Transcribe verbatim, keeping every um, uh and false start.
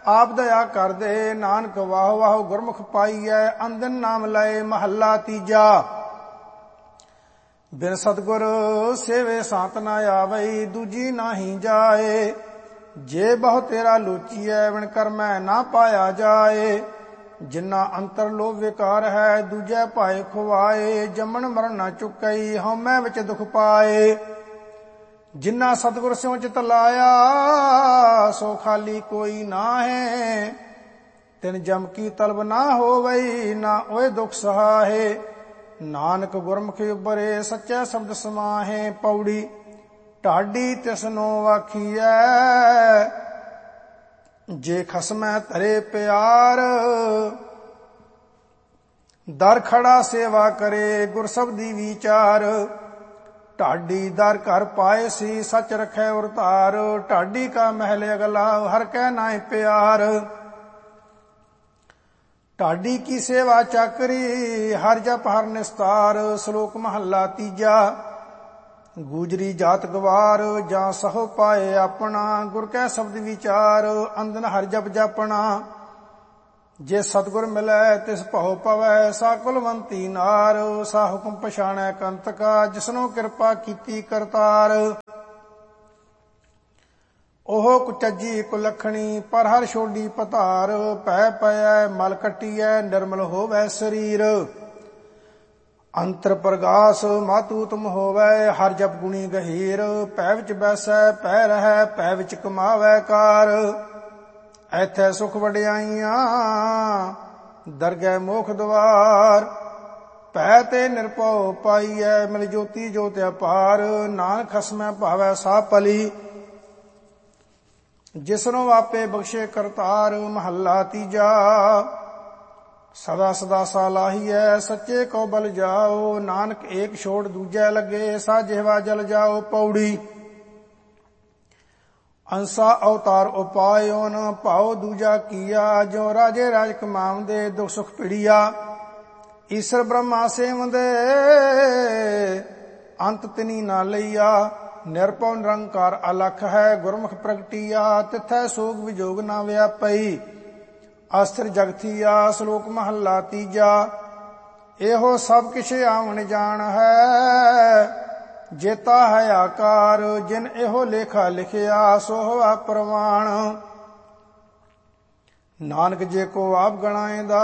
ਆਪ ਦਇਆ ਕਰਦੇ। ਨਾਨਕ ਵਾਹ ਵਾਹ ਗੁਰਮੁਖ ਪਾਈਐ, ਅੰਦਨ ਨਾਮ ਲਏ ਮਹੱਲਾ ਤੀਜਾ। ਬਿਨ ਸਤਿਗੁਰ ਸੇਵੇ ਸਾਤ ਨਾ ਆਵਈ, ਦੂਜੀ ਨਾਹੀ ਜਾਏ। ਜੇ ਬਹੁ ਤੇਰਾ ਲੋਚੀਐ, ਬਿਨ ਕਰਮੈ ਨਾ ਪਾਇਆ ਜਾਏ। ਜਿੰਨਾ ਅੰਤਰ ਲੋਭ ਵਿਕਾਰ ਹੈ, ਦੂਜੈ ਭਾਏ ਖੁਆਏ। ਜੰਮਣ ਮਰਨ ਨਾ ਚੁੱਕਈ, ਹਉਮੈ ਵਿੱਚ ਦੁਖ ਪਾਏ। ਜਿੰਨਾ ਸਤਿਗੁਰ ਸਿਉ ਚਿਤ ਲਾਇਆ, ਸੋ ਖਾਲੀ ਕੋਈ ਨਾਹੈ। ਤਿਨ ਜਮ ਕੀ ਤਲਬ ਨਾ ਹੋਵਈ, ਨਾ ਓਏ ਦੁਖ ਸਹਾਏ। ਨਾਨਕ ਗੁਰਮੁਖਿ ਉਬਰੇ, ਸੱਚੇ ਸ਼ਬਦ ਸਮਾਹੇ। ਪੌੜੀ ਢਾਡੀ ਤਿਸਨੋ ਆਖੀਐ, ਜੇ ਖਸਮੈ ਧਰੇ ਪਿਆਰ। ਦਰ ਖੜਾ ਸੇਵਾ ਕਰੇ, ਗੁਰ ਸਬਦੀ ਵਿਚਾਰ। ਢਾਡੀ ਦਰ ਘਰ ਪਾਏ ਸੀ, ਸੱਚ ਰਖੈ ਉਰ ਧਾਰ। ਢਾਡੀ ਕਾ ਮਹਿਲ ਅਗਲਾ, ਹਰ ਕੈ ਨਾਇ ਪਿਆਰ। ਢਾਡੀ ਕੀ ਸੇਵਾ ਚਾਕਰੀ, ਹਰ ਜਪ ਹਰ ਨਿਸਤਾਰ। ਸ਼ਲੋਕ ਮਹੱਲਾ ਤੀਜਾ। ਗੂਜਰੀ ਜਾਤ ਗਵਾਰ, ਜਾਂ ਸਹੁ ਪਾਏ ਆਪਣਾ। ਗੁਰ ਕੈ ਸ਼ਬਦ ਵਿਚਾਰ, ਅੰਦਨ ਹਰ ਜਪ ਜਾਪਣਾ। ਜੇ ਸਤਿਗੁਰ ਮਿਲੈ, ਤਿਸ ਭਉ ਪਵੈ। ਸਾ ਕੁਲਵੰਤੀ ਨਾਰ, ਸਾ ਹੁਕਮ ਪਛਾਣੈ ਕੰਤ ਕਾ। ਜਿਸਨੋ ਕਿਰਪਾ ਕੀਤੀ ਕਰਤਾਰ। ਉਹ ਕੁਚੱਜੀ ਕੁਲੱਖਣੀ, ਪਰ ਹਰ ਛੋਡੀ ਪਧਾਰ। ਪੈ ਪਇਐ ਮਲ ਕੱਟੀਐ, ਨਿਰਮਲ ਹੋਵੈ ਸਰੀਰ। ਅੰਤਰ ਪ੍ਰਗਾਸ ਮਾਤੂ ਉਤਮ ਹੋਵੈ, ਹਰ ਜਪ ਗੁਣੀ ਗਹੀਰ। ਭੈ ਵਿੱਚ ਬੈਸੈ, ਪੈ ਰਹੈ, ਭੈ ਵਿੱਚ ਕਮਾਵੈ ਕਾਰ। ਐਥੈ ਸੁਖ ਵਡਿਆਈਆਂ, ਦਰਗਹਿ ਮੋਖ ਦੁਆਰ। ਭੈ ਤੇ ਨਿਰਭਉ ਪਾਈਐ, ਮਿਲ ਜੋਤੀ ਜੋਤਿ ਅਪਾਰ। ਨਾਨਕ ਖਸਮੈ ਭਾਵੈ ਸਾ ਭਲੀ, ਜਿਸਨੋ ਆਪੇ ਬਖਸ਼ੇ ਕਰਤਾਰ। ਮਹੱਲਾ ਤੀਜਾ। ਸਦਾ ਸਦਾ ਸਾਲਾਹੀਐ, ਸੱਚੇ ਕੋ ਬਲ ਜਾਓ। ਨਾਨਕ ਏਕ ਛੋੜ ਦੂਜੈ ਲੱਗੇ, ਸਾ ਜਿਹਵਾ ਜਲ ਜਾਓ। ਪੌੜੀ ਅੰਸਾ ਅਵਤਾਰ ਉਪਾਇਓਨ, ਭਾਉ ਦੂਜਾ ਕੀਆ। ਜੋ ਰਾਜੇ ਰਾਜ ਕਮਾਵੰਦੇ, ਦੁਖ ਸੁਖ ਪਿੜੀਆ। ਈਸ਼ਰ ਬ੍ਰਹਮਾ ਸੇਵੰਦੇ, ਅੰਤ ਤਿਨੀ ਨਾ ਲਈਆ। ਨਿਰਭਉ ਨਿਰੰਕਾਰ ਅਲਖ ਹੈ, ਗੁਰਮੁਖ ਪ੍ਰਗਟੀਆ। ਤਿਥੈ ਸੋਗ ਵਿਜੋਗ ਨਾ ਵਿਆਪਈ, ਅਸਥਿਰ ਜਗਥੀਆ। ਸ਼ਲੋਕ ਮਹੱਲਾ ਤੀਜਾ। ਇਹੋ ਸਭ ਕਿਛ ਆਵਣ ਜਾਣ ਹੈ, ਜੇਤਾ ਹੈ ਆਕਾਰ। ਜਿਨ ਇਹੋ ਲੇਖਾ ਲਿਖਿਆ, ਸੋ ਹੋਆ ਪ੍ਰਵਾਣ। ਨਾਨਕ ਜੇ ਕੋ ਆਪ ਗਣਾਏਂਦਾ,